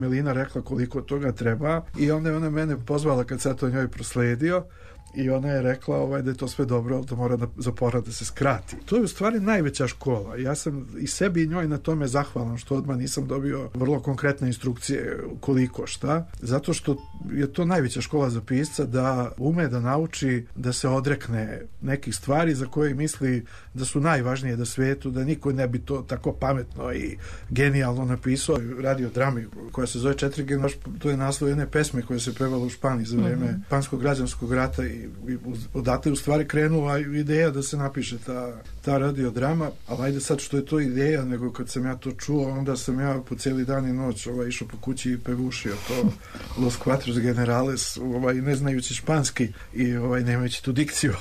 Melina rekla koliko toga treba i onda je ona mene pozvala kad sad to njoj prosledio i ona je rekla da je to sve dobro, ali to mora za porad da se skrati. To je u stvari najveća škola. Ja sam i sebi i njoj na tome zahvalan što odmah nisam dobio vrlo konkretne instrukcije koliko šta, zato što je to najveća škola za pisca da ume da nauči da se odrekne nekih stvari za koje misli da su najvažnije da svetu, da niko ne bi to tako pametno i genijalno napisao. Radio drami koja se zove Četiri, to je naslov jedne pesme koja se pevala u Španiji za vreme Španskog građanskog rata i odatle u stvari krenula ideja da se napiše ta radiodrama, ali ajde sad što je to ideja, nego kad sam ja to čuo, onda sam ja po cijeli dan i noć išao po kući i pevušio to Los Cuatros Generales, ne znajući španski i nemajući tu dikciju,